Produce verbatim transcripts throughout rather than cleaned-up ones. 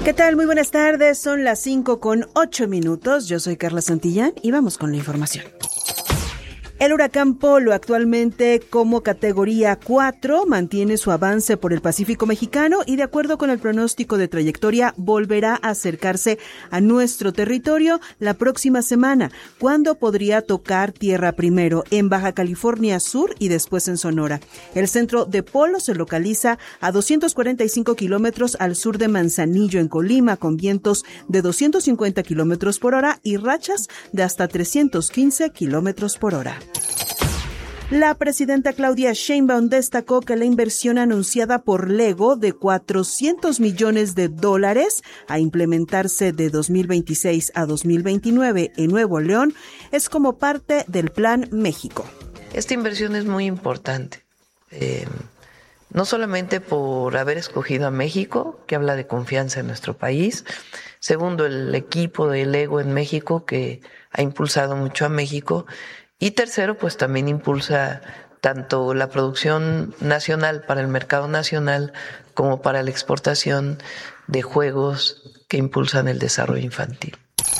¿Qué tal? Muy buenas tardes. Son las cinco con ocho minutos. Yo soy Carla Santillán y vamos con la información. El huracán Polo, actualmente como categoría cuatro, mantiene su avance por el Pacífico mexicano y, de acuerdo con el pronóstico de trayectoria, volverá a acercarse a nuestro territorio la próxima semana, cuando podría tocar tierra primero en Baja California Sur y después en Sonora. El centro de Polo se localiza a doscientos cuarenta y cinco kilómetros al sur de Manzanillo, en Colima, con vientos de doscientos cincuenta kilómetros por hora y rachas de hasta trescientos quince kilómetros por hora. La presidenta Claudia Sheinbaum destacó que la inversión anunciada por Lego de cuatrocientos millones de dólares a implementarse de dos mil veintiséis a dos mil veintinueve en Nuevo León es como parte del Plan México. Esta inversión es muy importante, eh, no solamente por haber escogido a México, que habla de confianza en nuestro país. Segundo, el equipo de Lego en México, que ha impulsado mucho a México. Y tercero, pues también impulsa tanto la producción nacional para el mercado nacional como para la exportación de juegos que impulsan el desarrollo infantil.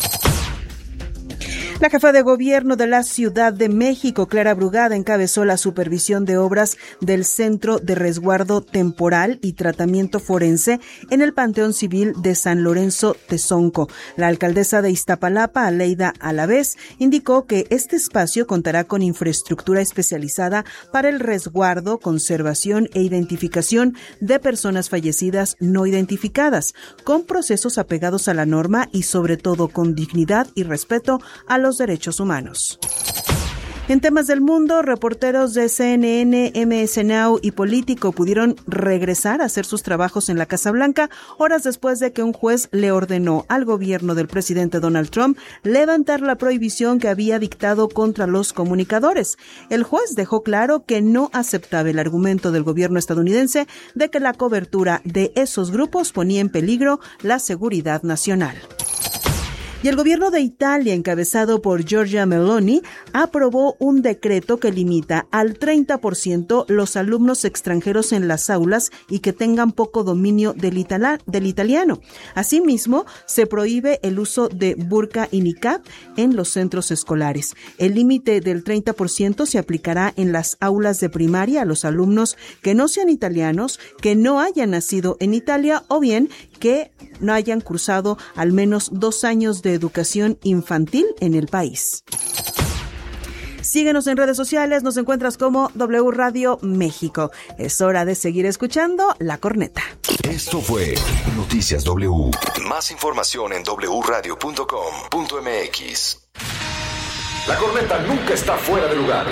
La jefa de gobierno de la Ciudad de México, Clara Brugada, encabezó la supervisión de obras del Centro de Resguardo Temporal y Tratamiento Forense en el Panteón Civil de San Lorenzo Tezonco. La alcaldesa de Iztapalapa, Aleida Alavés, indicó que este espacio contará con infraestructura especializada para el resguardo, conservación e identificación de personas fallecidas no identificadas, con procesos apegados a la norma y sobre todo con dignidad y respeto a los los derechos humanos. En temas del mundo, reporteros de C N N, M S Now y Político pudieron regresar a hacer sus trabajos en la Casa Blanca horas después de que un juez le ordenó al gobierno del presidente Donald Trump levantar la prohibición que había dictado contra los comunicadores. El juez dejó claro que no aceptaba el argumento del gobierno estadounidense de que la cobertura de esos grupos ponía en peligro la seguridad nacional. Y el gobierno de Italia, encabezado por Giorgia Meloni, aprobó un decreto que limita al treinta por ciento los alumnos extranjeros en las aulas y que tengan poco dominio del, itala- del italiano. Asimismo, se prohíbe el uso de burka y niqab en los centros escolares. El límite del treinta por ciento se aplicará en las aulas de primaria a los alumnos que no sean italianos, que no hayan nacido en Italia o bien que no hayan cursado al menos dos años de educación infantil en el país. Síguenos en redes sociales, nos encuentras como W Radio México. Es hora de seguir escuchando La Corneta. Esto fue Noticias W. Más información en doble u radio punto com punto m x. La Corneta nunca está fuera de lugar.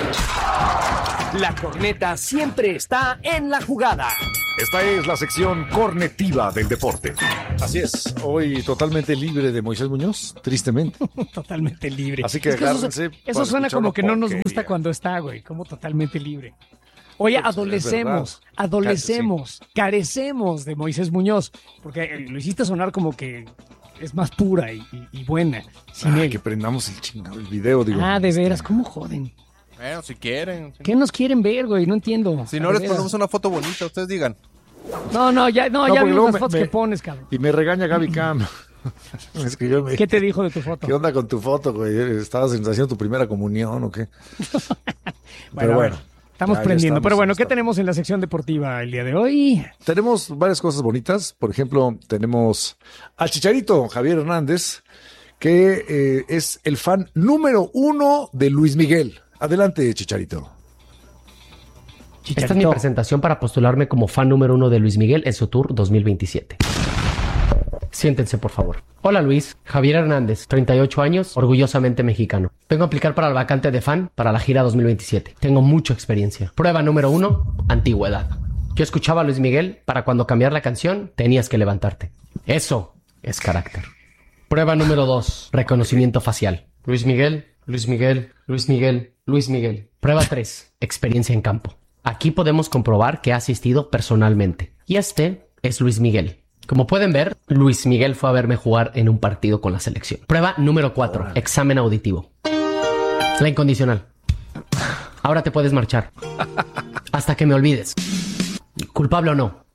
La Corneta siempre está en la jugada. Esta es la sección cornetiva del deporte. Así es, hoy totalmente libre de Moisés Muñoz, tristemente. Totalmente libre. Así que, es que agárrense. Eso, eso suena como que no nos gusta cuando está, güey, como totalmente libre. Oye, pues, adolecemos, adolecemos, sí. carecemos de Moisés Muñoz, porque lo hiciste sonar como que es más pura y, y, y buena. Sin ah, él. Que prendamos el chingado, el video, digo. Ah, de veras, ¿cómo joden? Bueno, si quieren. Si ¿Qué nos quieren ver, güey? No entiendo. Si no, les ponemos una foto bonita, ustedes digan. No, no, ya, no, no ya vimos las me, fotos me, que pones, cabrón. Y me regaña Gaby Cam. Es que yo me, ¿Qué te dijo de tu foto? ¿Qué onda con tu foto, güey? ¿Estabas haciendo tu primera comunión o qué? bueno, Pero bueno. Estamos prendiendo. Estamos, Pero bueno, ¿qué estamos. tenemos en la sección deportiva el día de hoy? Tenemos varias cosas bonitas. Por ejemplo, tenemos al Chicharito, Javier Hernández, que eh, es el fan número uno de Luis Miguel. Adelante, Chicharito. Chicharito. Esta es mi presentación para postularme como fan número uno de Luis Miguel en su tour dos mil veintisiete. Siéntense, por favor. Hola, Luis. Javier Hernández, treinta y ocho años, orgullosamente mexicano. Vengo a aplicar para la vacante de fan para la gira dos mil veintisiete. Tengo mucha experiencia. Prueba número uno, antigüedad. Yo escuchaba a Luis Miguel para cuando cambiar la canción tenías que levantarte. Eso es carácter. Prueba número dos, reconocimiento facial. Luis Miguel, Luis Miguel, Luis Miguel, Luis Miguel. Prueba tres, experiencia en campo. Aquí podemos comprobar que ha asistido personalmente. Y este es Luis Miguel. Como pueden ver, Luis Miguel fue a verme jugar en un partido con la selección. Prueba número cuatro, examen auditivo. La incondicional. Ahora te puedes marchar. Hasta que me olvides. ¿Culpable o no?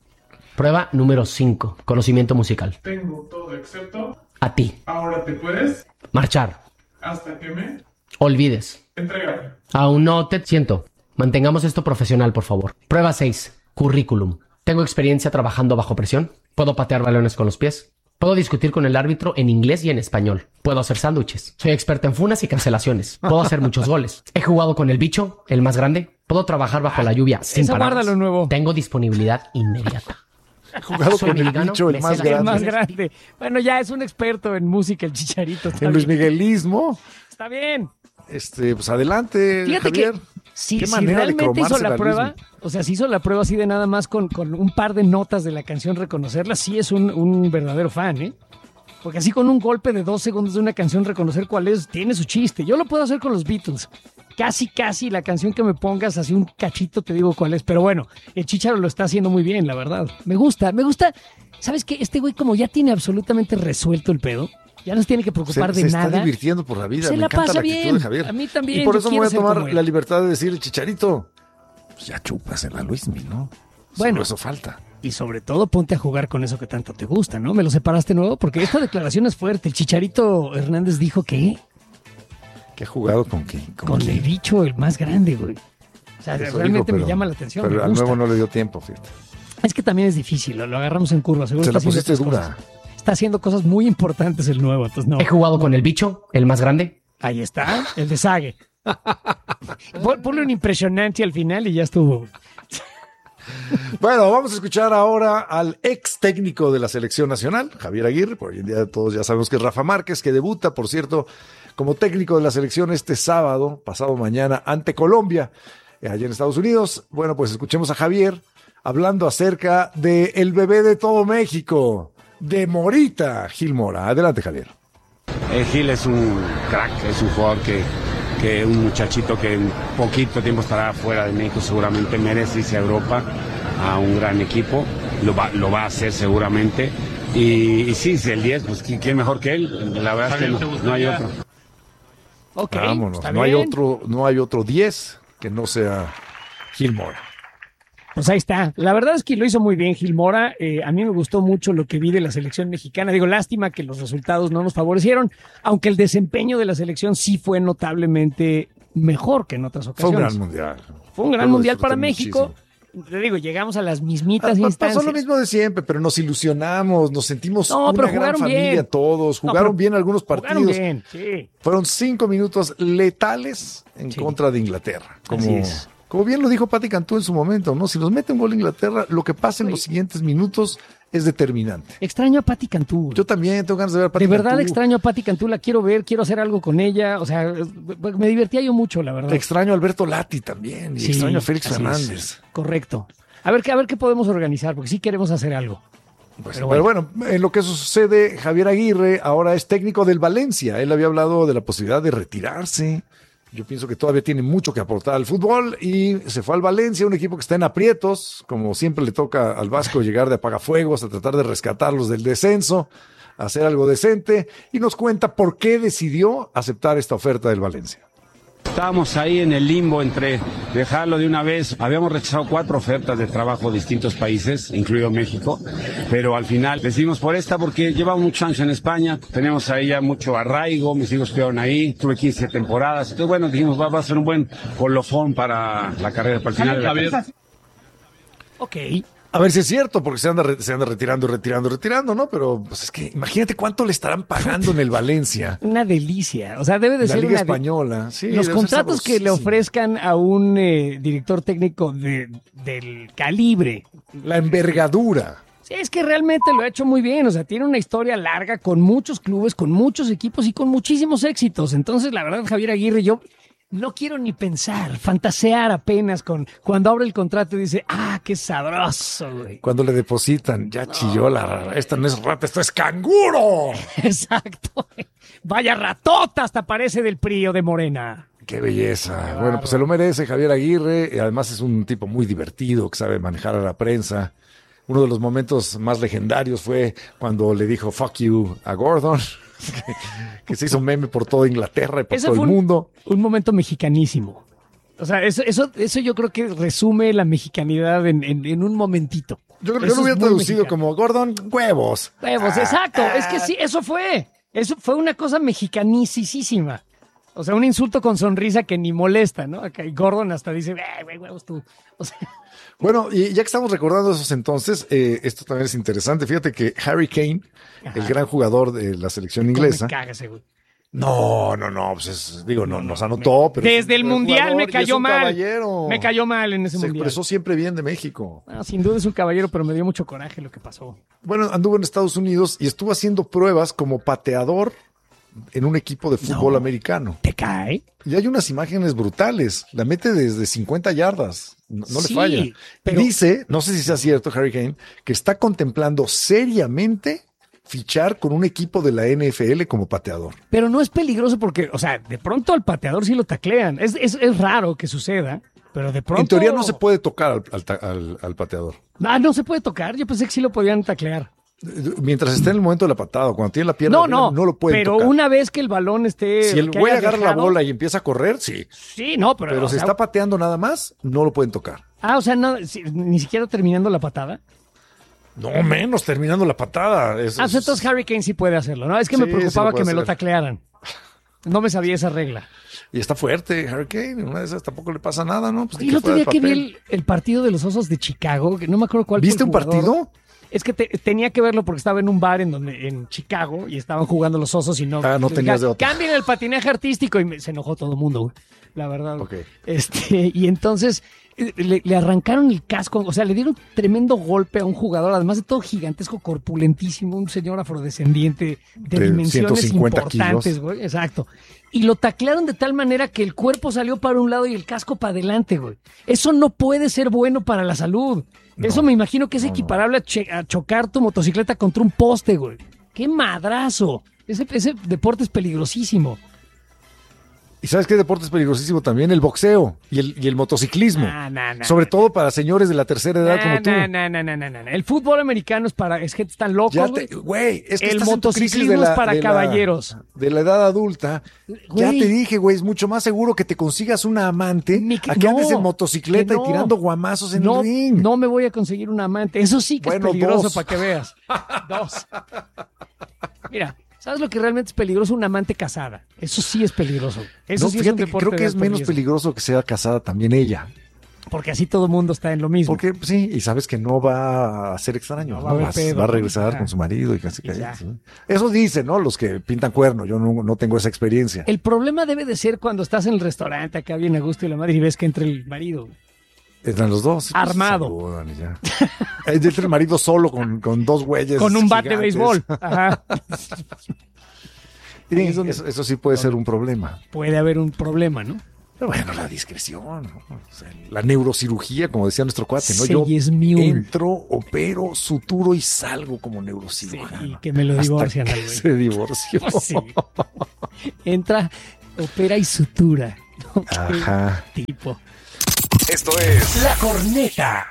Prueba número cinco. Conocimiento musical. Tengo todo excepto... A ti. Ahora te puedes... Marchar. Hasta que me... Olvides. Entregar. Aún no te siento. Mantengamos esto profesional, por favor. Prueba seis. Currículum. Tengo experiencia trabajando bajo presión. Puedo patear balones con los pies. Puedo discutir con el árbitro en inglés y en español. Puedo hacer sándwiches. Soy experta en funas y cancelaciones. Puedo hacer muchos goles. He jugado con el bicho, el más grande. Puedo trabajar bajo la lluvia sin Eso paradas. guárdalo nuevo. Tengo disponibilidad inmediata. He jugado Soy con el mexicano, bicho, el me más sé la- El grande. más grande. Bueno, ya es un experto en música, el Chicharito. Está En Luis bien. Miguelismo. Está bien. Este, pues adelante, Fíjate Javier. que si, Qué si manera de realmente hizo cromarse la la prueba, Luismi. o sea, si hizo la prueba así de nada más con, con un par de notas de la canción, reconocerla, sí es un, un verdadero fan, ¿eh? Porque así con un golpe de dos segundos de una canción, reconocer cuál es, tiene su chiste. Yo lo puedo hacer con los Beatles. Casi, casi la canción que me pongas, así un cachito, te digo cuál es. Pero bueno, el Chícharo lo está haciendo muy bien, la verdad. Me gusta, me gusta. ¿Sabes qué? Este güey como ya tiene absolutamente resuelto el pedo, ya no se tiene que preocupar se, de se nada. está divirtiendo por la vida. Se Me la encanta pasa la actitud bien. de Javier. A mí también, Y por yo eso me quiero voy a ser tomar como él. la libertad de decir, Chicharito, pues ya chúpasela, Luismi, ¿no? Bueno. Solo eso falta. Y sobre todo ponte a jugar con eso que tanto te gusta, ¿no? ¿Me lo separaste nuevo? Porque esta declaración es fuerte. El Chicharito Hernández dijo que ¿Qué ha jugado con qué? ¿Con, con quién? el bicho el más grande, güey. O sea, Eso realmente dijo, me pero- llama la atención. Pero me al gusta. nuevo no le dio tiempo, fíjate. Es que también es difícil, lo, lo agarramos en curva. Seguro Se está la haciendo pusiste otras dura. cosas. Está haciendo cosas muy importantes el nuevo, entonces no. He jugado con el bicho, el más grande. Ahí está, el de Sague. Pon- Ponle un impresionante al final y ya estuvo. Bueno, vamos a escuchar ahora al ex técnico de la selección nacional, Javier Aguirre. Por hoy en día todos ya sabemos que es Rafa Márquez, que debuta, por cierto, como técnico de la selección este sábado, pasado mañana, ante Colombia, eh, allá en Estados Unidos. Bueno, pues escuchemos a Javier hablando acerca de el bebé de todo México, de Morita, Gil Mora. Adelante, Javier. Eh, Gil es un crack, es un jugador que, que un muchachito que en poquito tiempo estará fuera de México, seguramente merece irse a Europa, a un gran equipo, lo va, lo va a hacer seguramente. Y, y sí, si el diez, pues ¿quién, quién mejor que él? La verdad es que no, no hay otro. Ok, Vámonos, está no hay bien. otro, no hay otro diez que no sea Gil Mora. Pues ahí está. La verdad es que lo hizo muy bien Gil Mora. Eh, a mí me gustó mucho lo que vi de la selección mexicana. Digo, lástima que los resultados no nos favorecieron, aunque el desempeño de la selección sí fue notablemente mejor que en otras Fue un ocasiones. gran mundial. Fue un gran Yo lo mundial disfruté para México. Te digo, llegamos a las mismitas Ah, instancias. pasó lo mismo de siempre, pero nos ilusionamos, nos sentimos No, una pero gran jugaron familia bien. todos, No, jugaron pero bien algunos Jugaron partidos. bien, sí. Fueron cinco minutos letales en Sí. contra de Inglaterra. Como, Así es. como bien lo dijo Pati Cantú en su momento, ¿no? Si nos mete un gol Inglaterra, lo que pasa en los siguientes minutos es determinante. Extraño a Pati Cantú. Yo también tengo ganas de ver a Pati De verdad Cantú. extraño a Pati Cantú, la quiero ver, quiero hacer algo con ella. O sea, me divertía yo mucho, la verdad. Extraño a Alberto Lati también, y Sí, extraño a Félix así Fernández. es. Correcto. A ver, qué- a ver qué podemos organizar, porque sí queremos hacer algo. Pues, Pero pero, bueno. en lo que sucede, Javier Aguirre ahora es técnico del Valencia. Él había hablado de la posibilidad de retirarse. Yo pienso que todavía tiene mucho que aportar al fútbol y se fue al Valencia, un equipo que está en aprietos, como siempre le toca al Vasco llegar de apagafuegos a tratar de rescatarlos del descenso, hacer algo decente, y nos cuenta por qué decidió aceptar esta oferta del Valencia. Estábamos ahí en el limbo entre dejarlo de una vez. Habíamos rechazado cuatro ofertas de trabajo de distintos países, incluido México, pero al final decidimos por esta porque llevamos muchos años en España, tenemos ahí ya mucho arraigo, mis hijos quedaron ahí, tuve quince temporadas, entonces bueno, dijimos va, va a ser un buen colofón para la carrera, para el final de la carrera. Ok. A ver si es cierto, porque se anda, re- se anda retirando, retirando, retirando, ¿no? Pero pues es que imagínate cuánto le estarán pagando en el Valencia. Una delicia. O sea, debe de La ser Liga una de- Española. Sí, Los debe ser contratos que le sabrosísimo. ofrezcan a un eh, director técnico de, del calibre. La envergadura. Sí, es que realmente lo ha hecho muy bien. O sea, tiene una historia larga con muchos clubes, con muchos equipos y con muchísimos éxitos. Entonces, la verdad, Javier Aguirre, yo no quiero ni pensar, fantasear apenas con cuando abre el contrato y dice, ah, qué sabroso, güey. Cuando le depositan, ya chilló la rara. Esta no es rata, esto es canguro. Exacto. Vaya ratota, hasta parece del P R I o de Morena. Qué belleza. Bueno, pues se lo merece Javier Aguirre. Y además es un tipo muy divertido que sabe manejar a la prensa. Uno de los momentos más legendarios fue cuando le dijo fuck you a Gordon, que, que se hizo meme por toda Inglaterra y por Ese todo fue el un- mundo. Un momento mexicanísimo. O sea, eso, eso, eso yo creo que resume la mexicanidad en, en, en un momentito. Yo creo que lo hubiera traducido como Gordon, huevos. Huevos, ah, exacto. Ah. Es que sí, eso fue. Eso fue una cosa mexicanicísima. O sea, un insulto con sonrisa que ni molesta, ¿no? Acá, y Gordon hasta dice, eh, güey, huevos tú. O sea... Bueno, y ya que estamos recordando esos entonces, eh, esto también es interesante. Fíjate que Harry Kane, Ajá. el gran jugador de la selección inglesa. Me caga ese güey. No, no, no, pues es, digo, no, nos anotó, pero... Desde el Mundial me cayó mal. Caballero. Me cayó mal en ese Se Mundial. Se expresó siempre bien de México. No, sin duda es un caballero, pero me dio mucho coraje lo que pasó. Bueno, anduvo en Estados Unidos y estuvo haciendo pruebas como pateador en un equipo de fútbol no, americano. ¿Te cae? Y hay unas imágenes brutales. La mete desde cincuenta yardas. No, no sí, le falla. Pero... Dice, no sé si sea cierto, Harry Kane, que está contemplando seriamente fichar con un equipo de la N F L como pateador. Pero no es peligroso porque, o sea, de pronto al pateador sí lo taclean. Es, es, es raro que suceda, pero de pronto... En teoría no se puede tocar al, al, al, al pateador. Ah, no se puede tocar. Yo pensé que sí lo podían taclear. Mientras esté en el momento de la patada, cuando tiene la pierna, no, no, no lo pueden pero tocar. una vez que el balón esté... Si el güey agarra dejado, la bola y empieza a correr, sí. Sí, no, pero... Pero si sea, está pateando nada más, no lo pueden tocar. Ah, o sea, no, si, ni siquiera terminando la patada. No, menos terminando la patada. Eso, ah, es... entonces Harry Kane sí puede hacerlo, ¿no? Es que sí, me preocupaba sí que hacer. me lo taclearan. No me sabía esa regla. Y está fuerte, Harry Kane. Una de esas tampoco le pasa nada, ¿no? Pues y el otro día que vi el, el partido de los Osos de Chicago, que no me acuerdo cuál. ¿Viste un partido? Es que te, tenía que verlo porque estaba en un bar en donde en Chicago y estaban jugando los Osos y no... Ah, no tenías de otra. Cambien el patinaje artístico y me, se enojó todo el mundo, güey, la verdad. Okay. Este, y entonces le, le arrancaron el casco, o sea, le dieron tremendo golpe a un jugador, además de todo gigantesco, corpulentísimo, un señor afrodescendiente de, de dimensiones importantes, güey, exacto. Y lo taclearon de tal manera que el cuerpo salió para un lado y el casco para adelante, güey. Eso no puede ser bueno para la salud. No, Eso me imagino que es no, equiparable no. A, che- a chocar tu motocicleta contra un poste, güey. ¡Qué madrazo! Ese, ese deporte es peligrosísimo. ¿Y sabes qué deporte es peligrosísimo también? El boxeo y el, y el motociclismo. Nah, nah, nah, Sobre nah, todo para señores de la tercera edad nah, como tú. No, no, no, no, no. El fútbol americano es para... Es gente tan loco, güey. Güey, es que el motociclismo la, es para de caballeros. La, de la edad adulta. Güey. Ya te dije, güey, es mucho más seguro que te consigas una amante que, a que no, andes en motocicleta no, y tirando guamazos en no, el ring. No me voy a conseguir una amante. Eso sí que bueno, es peligroso dos. Para que veas. Dos. Mira... ¿Sabes lo que realmente es peligroso? Una amante casada. Eso sí es peligroso. Eso no, sí fíjate, es un deporte creo que es menos riesgo. Peligroso que sea casada también ella. Porque así todo el mundo está en lo mismo. Porque sí, y sabes que no va a ser extraño. No va, ¿no? a, pedo, va a regresar ah, con su marido y casi que... ¿Sí? Eso dicen, ¿no? Los que pintan cuerno. Yo no, no tengo esa experiencia. El problema debe de ser cuando estás en el restaurante acá bien a gusto y la madre y ves que entra el marido. Entran los dos. Armado. Pues, ya. Entra el marido solo con, con dos güeyes. Con un bat de béisbol. Ajá. Sí, eso, eso sí puede ser un problema. Puede haber un problema, ¿no? Pero bueno, la discreción, ¿no? O sea, la neurocirugía, como decía nuestro cuate, ¿no? Yo entro, opero, suturo y salgo como neurocirujano. Sí, y que me lo divorcian al güey. Se divorció. Sí. Entra, opera y sutura. Ajá. Tipo. Esto es La Corneta.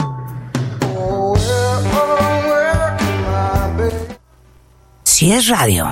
Si es radio.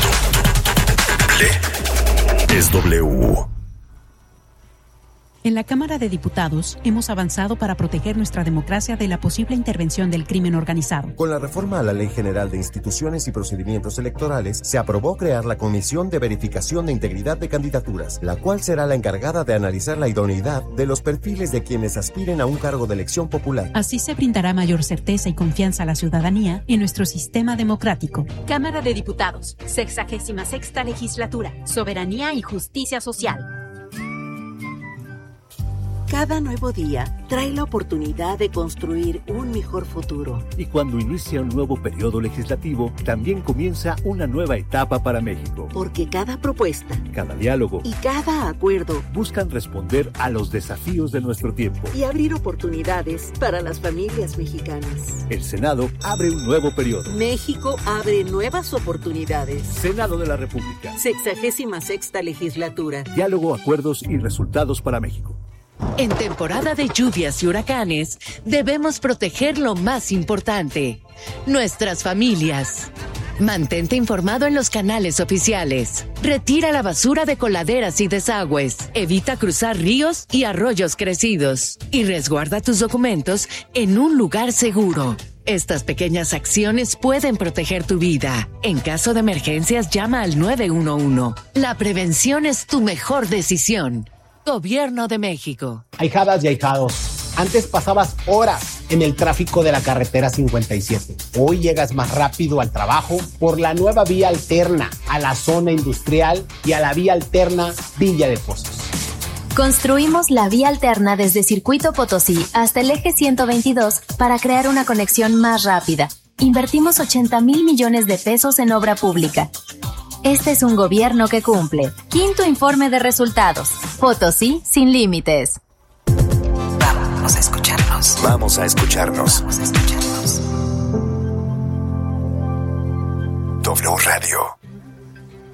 Es W. En la Cámara de Diputados hemos avanzado para proteger nuestra democracia de la posible intervención del crimen organizado. Con la reforma a la Ley General de Instituciones y Procedimientos Electorales, se aprobó crear la Comisión de Verificación de Integridad de Candidaturas, la cual será la encargada de analizar la idoneidad de los perfiles de quienes aspiren a un cargo de elección popular. Así se brindará mayor certeza y confianza a la ciudadanía en nuestro sistema democrático. Cámara de Diputados, sexagésima sexta legislatura, soberanía y justicia social. Cada nuevo día trae la oportunidad de construir un mejor futuro. Y cuando inicia un nuevo periodo legislativo, también comienza una nueva etapa para México. Porque cada propuesta, cada diálogo y cada acuerdo buscan responder a los desafíos de nuestro tiempo y abrir oportunidades para las familias mexicanas. El Senado abre un nuevo periodo. México abre nuevas oportunidades. Senado de la República. Sexagésima sexta legislatura. Diálogo, acuerdos y resultados para México. En temporada de lluvias y huracanes, debemos proteger lo más importante, nuestras familias. Mantente informado en los canales oficiales. Retira la basura de coladeras y desagües. Evita cruzar ríos y arroyos crecidos. Y resguarda tus documentos en un lugar seguro. Estas pequeñas acciones pueden proteger tu vida. En caso de emergencias, llama al nueve uno uno. La prevención es tu mejor decisión. Gobierno de México. Ahijadas y ahijados, antes pasabas horas en el tráfico de la carretera cincuenta y siete. Hoy llegas más rápido al trabajo por la nueva vía alterna a la zona industrial y a la vía alterna Villa de Pozos. Construimos la vía alterna desde Circuito Potosí hasta el eje ciento veintidós para crear una conexión más rápida. Invertimos ochenta mil millones de pesos en obra pública. Este es un gobierno que cumple. Quinto informe de resultados. Potosí sin límites. Vamos a escucharnos. Vamos a escucharnos. Vamos a escucharnos. W Radio.